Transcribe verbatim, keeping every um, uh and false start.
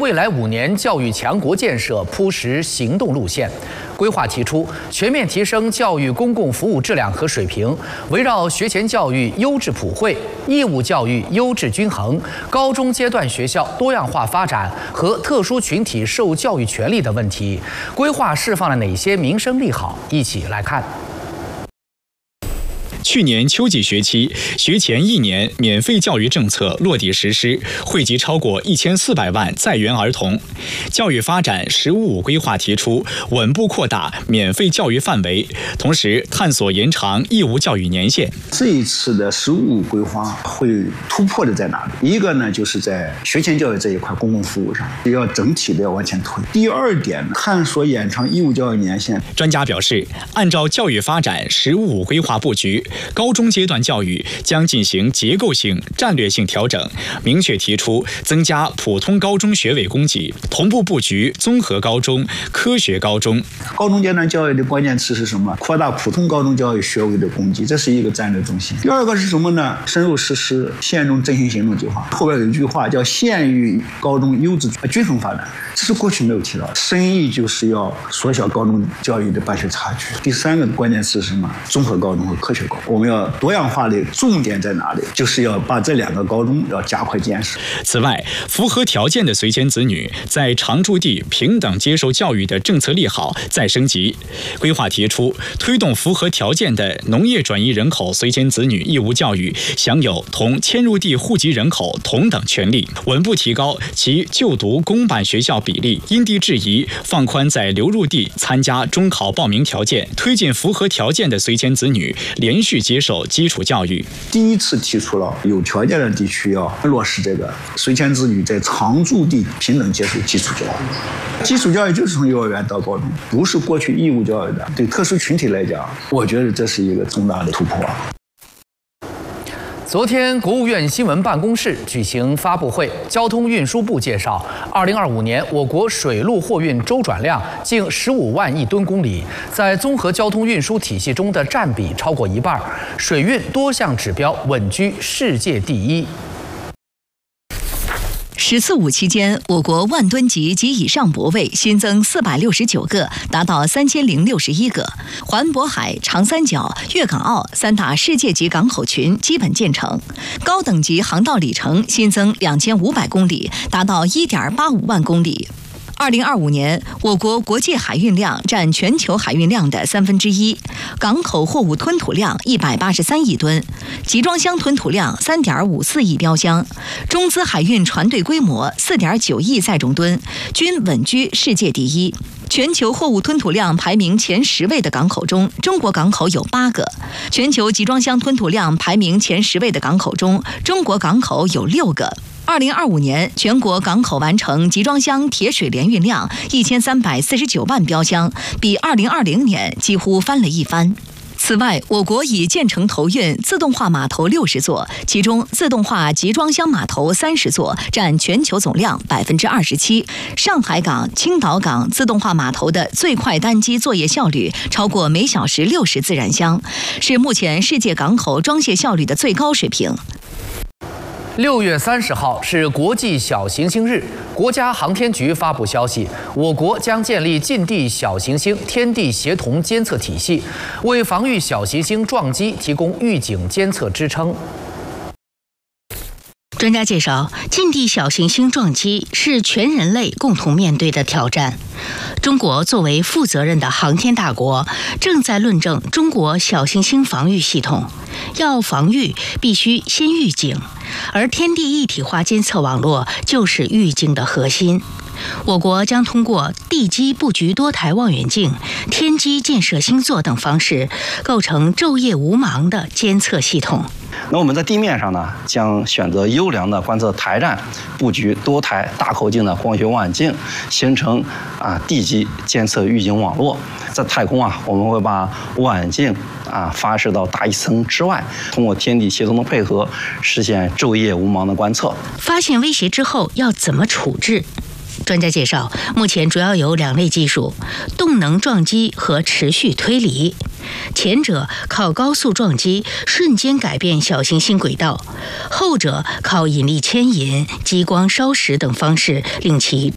未来五年教育强国建设铺实行动路线。规划提出，全面提升教育公共服务质量和水平，围绕学前教育优质普惠、义务教育优质均衡、高中阶段学校多样化发展和特殊群体受教育权利的问题，规划释放了哪些民生利好？一起来看。 去年秋季学期，学前一年免费教育政策落地实施，惠及超过一千四百万在园儿童。教育发展“十五五”规划提出，稳步扩大免费教育范围，同时探索延长义务教育年限。 这一次的“十五五”规划会突破的在哪里？一个呢，就是在学前教育这一块公共服务上，要整体的要往前推。第二点呢，探索延长义务教育年限。 专家表示，按照教育发展“十五五”规划布局。 高中阶段教育将进行结构性、战略性调整，明确提出增加普通高中学位供给，同步布局综合高中、科学高中。 高中阶段教育的关键词是什么？扩大普通高中教育学位的供给，这是一个战略重心。第二个是什么呢？深入实施县中振兴行动计划。后边有一句话叫“县域高中优质均衡发展”，这是过去没有提到的。深意就是要缩小高中教育的办学差距。第三个关键词是什么？综合高中和科学高中。 我们要多样化的重点在哪里？就是要把这两个高中要加快建设。 此外，符合条件的随迁子女在常住地平等接受教育的政策利好再升级。规划提出，推动符合条件的农业转移人口随迁子女义务教育享有同迁入地户籍人口同等权利，稳步提高其就读公办学校比例，因地制宜放宽在流入地参加中考报名条件，推进符合条件的随迁子女连续 接受基础教育， 第一次提出了有条件的地区要落实这个随迁子女在常住地平等接受基础教育。基础教育就是从幼儿园到高中，不是过去义务教育的。对特殊群体来讲，我觉得这是一个重大的突破。 昨天，国务院新闻办公室举行发布会，交通运输部介绍，二零二五年我国水陆货运周转量近十五万亿吨公里，在综合交通运输体系中的占比超过一半，水运多项指标稳居世界第一。 十四五期间，我国万吨级及以上泊位新增四百六十九个，达到三千零六十一个。环渤海、长三角、粤港澳三大世界级港口群基本建成，高等级航道里程新增两千五百公里，达到一点八五万公里。 二零二五年，我国国际海运量占全球海运量的三分之一，港口货物吞吐量一百八十三亿吨，集装箱吞吐量三点五四亿标箱，中资海运船队规模四点九亿载重吨，均稳居世界第一。 全球货物吞吐量排名前十位的港口中，中国港口有八个；全球集装箱吞吐量排名前十位的港口中，中国港口有六个。 二零二五年，全国港口完成集装箱铁水联运量一千三百四十九万标箱，比二零二零年几乎翻了一番。此外，我国已建成投运自动化码头六十座，其中自动化集装箱码头三十座，占全球总量百分之二十七。上海港、青岛港自动化码头的最快单机作业效率超过每小时六十自然箱，是目前世界港口装卸效率的最高水平。 六月三十号是国际小行星日，国家航天局发布消息，我国将建立近地小行星天地协同监测体系，为防御小行星撞击提供预警监测支撑。 专家介绍，近地小行星撞击是全人类共同面对的挑战。中国作为负责任的航天大国，正在论证中国小行星防御系统。要防御，必须先预警，而天地一体化监测网络就是预警的核心。我国将通过地基布局多台望远镜、天基建设星座等方式，构成昼夜无盲的监测系统。 那我们在地面上呢，将选择优良的观测台站，布局多台大口径的光学望远镜，形成啊地基监测预警网络。在太空啊，我们会把望远镜啊发射到大气层之外，通过天地协同的配合，实现昼夜无盲的观测。 发现威胁之后要怎么处置？ 专家介绍，目前主要有两类技术：动能撞击和持续推理。前者靠高速撞击瞬间改变小行星轨道，后者靠引力牵引、激光烧蚀等方式令其